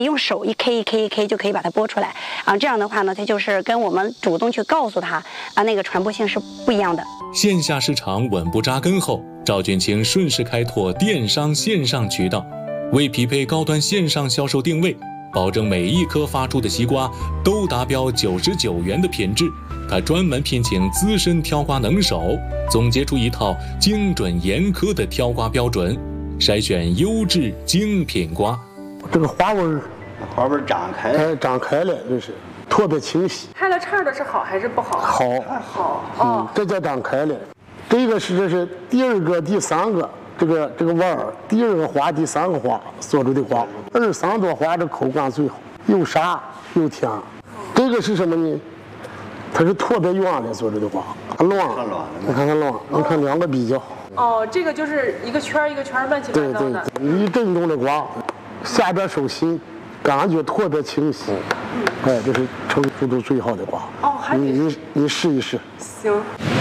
用手一 K 一 K 一 K 就可以把它剥出来啊。这样的话呢，它就是跟我们主动去告诉他啊，那个传播性是不一样的。 线下市场稳步扎根后，赵俊清顺势开拓电商线上渠道，为匹配高端线上销售定位，保证每一颗发出的西瓜都达标99元的品质。他专门聘请资深挑瓜能手，总结出一套精准严苛的挑瓜标准，筛选优质精品瓜。 这个花纹长开， 长开了，这是特别清晰。 开了叉的是好还是不好？ 好， 哦， 这叫长开了。这是第二个、第三个，这个腕儿，第二个花、第三个花做出的花，2、3朵花的口感最好，又沙又甜。这个是什么呢？它是特别圆的做出的花，乱，你看它乱，你看两个比较。 哦，这个就是一个圈一个圈乱七八糟的。 对，你震动的瓜，下边手心，感觉特别清晰。哎，这是成熟度最好的瓜。 哦，还得你试一试。 行。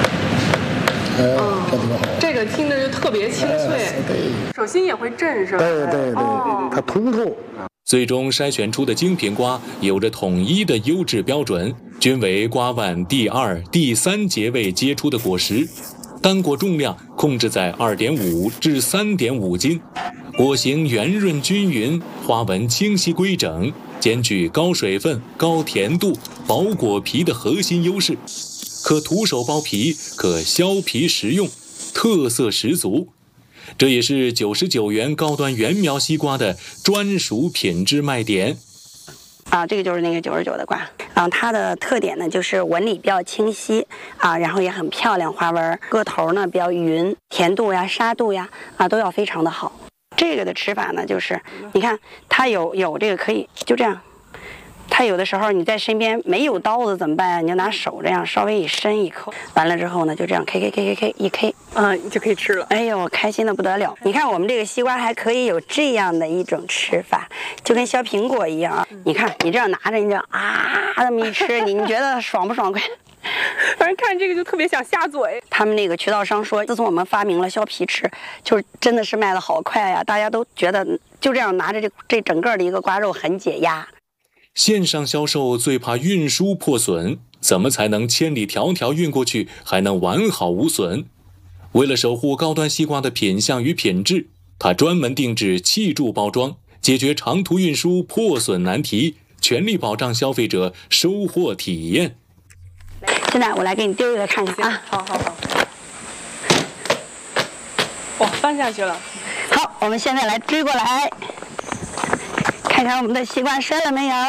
这多好。 这个听着就特别清脆，手心也会震是吧？ 对，它通透。 最终筛选出的精品瓜有着统一的优质标准，均为瓜腕第2、第3节位结出的果实，单果重量控制在2.5至3.5斤，果形圆润均匀，花纹清晰规整，兼具高水分、高甜度、薄果皮的核心优势，可徒手剥皮，可削皮食用，特色十足。这也是99元高端原苗西瓜的专属品质卖点。 啊，这个就是那个99的瓜，它的特点呢就是纹理比较清晰啊，然后也很漂亮，花纹个头呢比较匀，甜度呀、沙度呀都要非常的好。这个的吃法呢就是，你看它有这个可以就这样。它有的时候你在身边没有刀子怎么办？你就拿手这样稍微一伸一口，完了之后呢，就这样 K 一 K， 就可以吃了。 哎呦，开心的不得了！你看我们这个西瓜还可以有这样的一种吃法，就跟削苹果一样啊。你看你这样拿着，你就这么一吃，你觉得爽不爽快？ 反正看这个就特别想下嘴。 他们那个渠道商说，自从我们发明了削皮吃，就真的是卖得好快呀！大家都觉得就这样拿着这整个的一个瓜肉很解压。 线上销售最怕运输破损，怎么才能千里迢迢运过去还能完好无损？为了守护高端西瓜的品相与品质，他专门定制气柱包装，解决长途运输破损难题，全力保障消费者收获体验。 现在我来给你丢一个看看啊！ 好。哇，翻下去了。 好，我们现在来追过来。看看我们的西瓜摔了没有？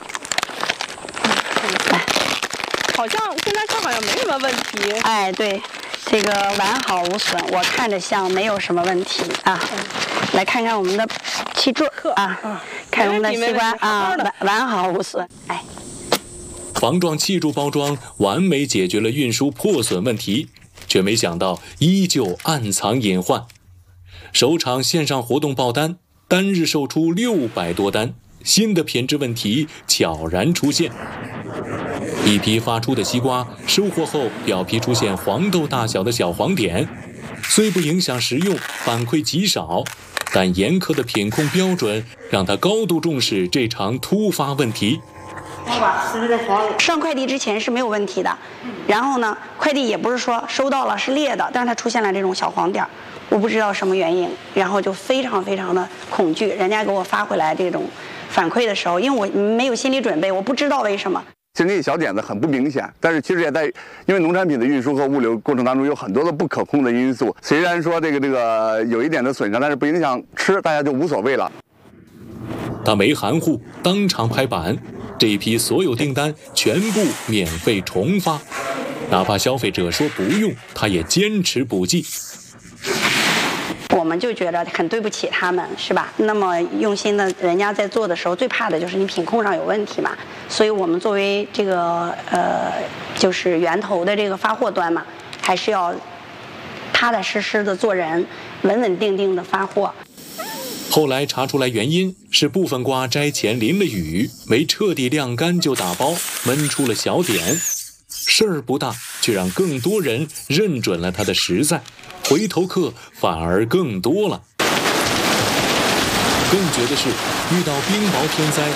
好像现在看好像没什么问题。 哎，对，这个完好无损，我看着像没有什么问题啊。来看看我们的气柱啊，看我们的西瓜完好无损。哎， 防撞气柱包装完美解决了运输破损问题，却没想到依旧暗藏隐患。首场线上活动爆单，单日售出600多单，新的品质问题悄然出现。一批发出的西瓜收获后，表皮出现黄豆大小的小黄点，虽不影响食用，反馈极少，但严苛的品控标准让他高度重视这场突发问题。 上快递之前是没有问题的，然后呢，快递也不是说收到了是裂的，但是它出现了这种小黄点，我不知道什么原因，然后就非常的恐惧。人家给我发回来这种反馈的时候，因为我没有心理准备，我不知道为什么。 其实那些小点子很不明显，但是其实也在因为农产品的运输和物流过程当中有很多的不可控的因素。虽然说这个有一点的损伤，但是不影响吃，大家就无所谓了。 他没含糊，当场拍板，这一批所有订单全部免费重发，哪怕消费者说不用，他也坚持补寄。 我们就觉得很对不起他们，是吧？那么用心的人家在做的时候，最怕的就是你品控上有问题嘛。所以我们作为这个就是源头的这个发货端嘛，还是要踏踏实实的做人，稳稳定定的发货。 后来查出来原因是部分瓜摘前淋了雨，没彻底晾干就打包，闷出了小点。事儿不大，却让更多人认准了它的实在，回头客反而更多了。 更绝的是，遇到冰雹天灾，